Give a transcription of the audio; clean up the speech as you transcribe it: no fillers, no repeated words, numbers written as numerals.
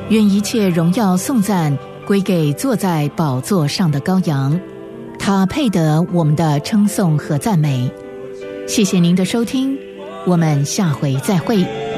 愿一切荣耀颂赞归给坐在宝座上的羔羊，他配得我们的称颂和赞美。谢谢您的收听，我们下回再会。